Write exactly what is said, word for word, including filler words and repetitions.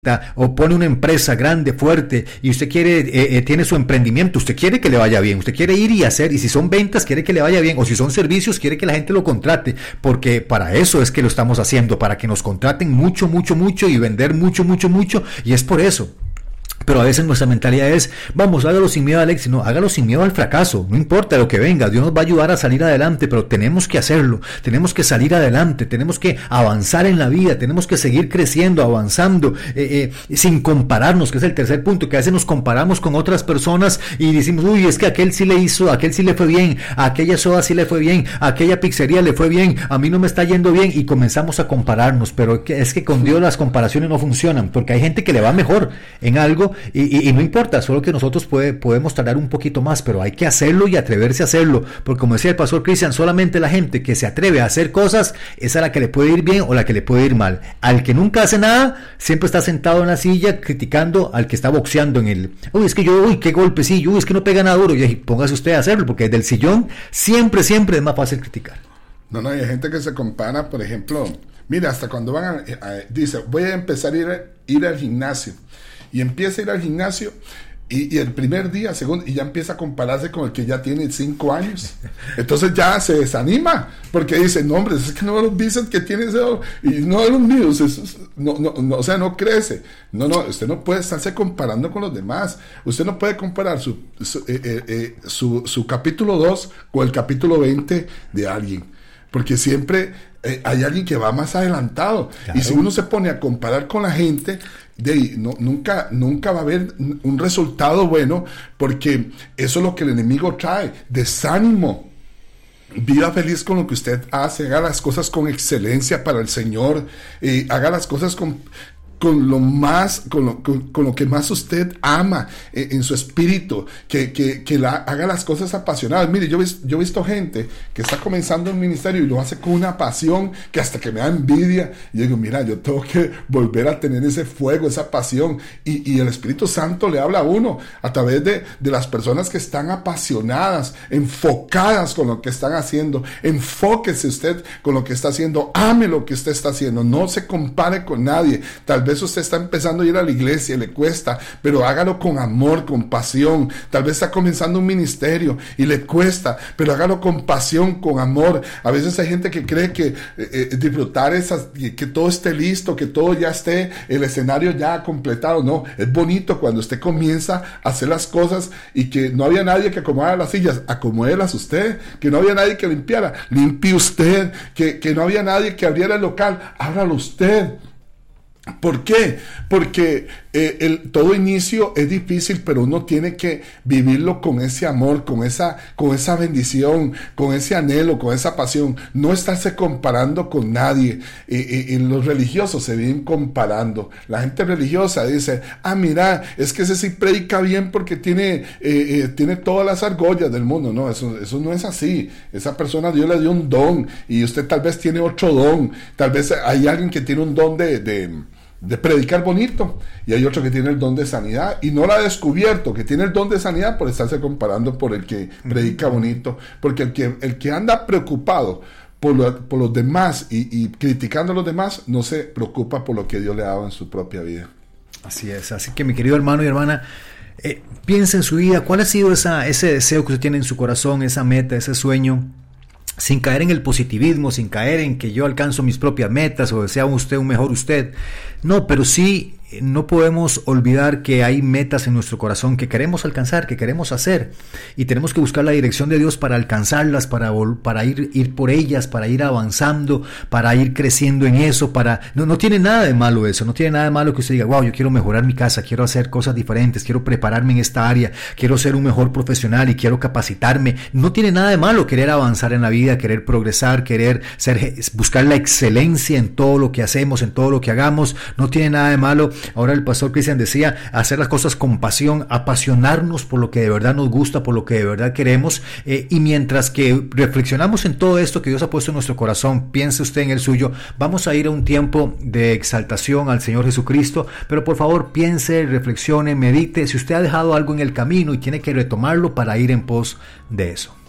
o pone una empresa grande, fuerte, y usted quiere, eh, eh, tiene su emprendimiento, usted quiere que le vaya bien, usted quiere ir y hacer, y si son ventas, quiere que le vaya bien, o si son servicios, quiere que la gente lo contrate, porque para eso es que lo estamos haciendo, para que nos contraten mucho, mucho, mucho, y vender mucho, mucho, mucho, y es por eso. Pero a veces nuestra mentalidad es, vamos, hágalo sin miedo al éxito, no, hágalo sin miedo al fracaso, no importa lo que venga, Dios nos va a ayudar a salir adelante, pero tenemos que hacerlo, tenemos que salir adelante, tenemos que avanzar en la vida, tenemos que seguir creciendo, avanzando, eh, eh, sin compararnos, que es el tercer punto, que a veces nos comparamos con otras personas y decimos, uy, es que aquel sí le hizo, aquel sí le fue bien, a aquella soda sí le fue bien, a aquella pizzería le fue bien, a mí no me está yendo bien, y comenzamos a compararnos, pero es que con Dios las comparaciones no funcionan, porque hay gente que le va mejor en algo, Y, y, y no importa, solo que nosotros puede, podemos tardar un poquito más, pero hay que hacerlo y atreverse a hacerlo, porque como decía el pastor Cristian, solamente la gente que se atreve a hacer cosas es a la que le puede ir bien o la que le puede ir mal. Al que nunca hace nada, siempre está sentado en la silla criticando al que está boxeando en el, uy, es que yo, uy, qué golpecillo, uy, es que no pega nada duro, y póngase usted a hacerlo, porque desde el sillón siempre, siempre es más fácil criticar. No, no, hay gente que se compara, por ejemplo, mira, hasta cuando van a, a dice, voy a empezar a ir, a, ir al gimnasio, y empieza a ir al gimnasio y, y el primer día, segundo, y ya empieza a compararse con el que ya tiene cinco años. Entonces ya se desanima, porque dice, no hombre, es que no los dicen que tiene ese, y no de los míos, es, no, no, no, o sea, no crece. No, no, usted no puede estarse comparando con los demás. Usted no puede comparar su, su, eh, eh, eh, su, su capítulo dos con el capítulo veinte de alguien, porque siempre eh, hay alguien que va más adelantado. Claro. Y si uno se pone a comparar con la gente, de ahí, no, nunca, nunca va a haber un resultado bueno, porque eso es lo que el enemigo trae, desánimo. Viva feliz con lo que usted hace, haga las cosas con excelencia para el Señor, eh, haga las cosas con, con lo más, con lo, con, con lo que más usted ama eh, en su espíritu, que, que, que la, haga las cosas apasionadas. Mire, yo, yo he visto gente que está comenzando un ministerio y lo hace con una pasión que hasta que me da envidia. Y yo digo, mira, yo tengo que volver a tener ese fuego, esa pasión. Y, y el Espíritu Santo le habla a uno a través de, de las personas que están apasionadas, enfocadas con lo que están haciendo. Enfóquese usted con lo que está haciendo, ame lo que usted está haciendo, no se compare con nadie. Tal vez usted está empezando a ir a la iglesia, le cuesta, pero hágalo con amor, con pasión. Tal vez está comenzando un ministerio y le cuesta, pero hágalo con pasión, con amor. A veces hay gente que cree que eh, disfrutar esas, que, que todo esté listo, que todo ya esté, el escenario ya completado. No, es bonito cuando usted comienza a hacer las cosas y que no había nadie que acomodara las sillas, acomódelas usted. Que no había nadie que limpiara, limpie usted. Que, que no había nadie que abriera el local, ábralo usted. ¿Por qué? Porque eh, el, todo inicio es difícil, pero uno tiene que vivirlo con ese amor, con esa, con esa bendición, con ese anhelo, con esa pasión. No estarse comparando con nadie. Eh, eh, en los religiosos se vienen comparando. La gente religiosa dice, ah, mira, es que ese sí predica bien porque tiene, eh, eh, tiene todas las argollas del mundo. No, eso, eso no es así. Esa persona Dios le dio un don y usted tal vez tiene otro don. Tal vez hay alguien que tiene un don de... de de predicar bonito, y hay otro que tiene el don de sanidad y no lo ha descubierto, que tiene el don de sanidad por estarse comparando por el que predica bonito, porque el que, el que anda preocupado por, lo, por los demás y, y criticando a los demás, no se preocupa por lo que Dios le ha dado en su propia vida. Así es, así que mi querido hermano y hermana, eh, piensa en su vida, ¿cuál ha sido esa, ese deseo que usted tiene en su corazón, esa meta, ese sueño? Sin caer en el positivismo, sin caer en que yo alcanzo mis propias metas o desea usted un mejor usted. No, pero sí no podemos olvidar que hay metas en nuestro corazón que queremos alcanzar, que queremos hacer, y tenemos que buscar la dirección de Dios para alcanzarlas, para, para ir, ir por ellas, para ir avanzando, para ir creciendo en eso, para no, no tiene nada de malo eso, no tiene nada de malo que usted diga, wow, yo quiero mejorar mi casa, quiero hacer cosas diferentes, quiero prepararme en esta área, quiero ser un mejor profesional y quiero capacitarme. No tiene nada de malo querer avanzar en la vida, querer progresar, querer ser, buscar la excelencia en todo lo que hacemos, en todo lo que hagamos. No tiene nada de malo. Ahora el pastor Cristian decía, hacer las cosas con pasión, apasionarnos por lo que de verdad nos gusta, por lo que de verdad queremos, eh, y mientras que reflexionamos en todo esto que Dios ha puesto en nuestro corazón, piense usted en el suyo, vamos a ir a un tiempo de exaltación al Señor Jesucristo, pero por favor piense, reflexione, medite, si usted ha dejado algo en el camino y tiene que retomarlo para ir en pos de eso.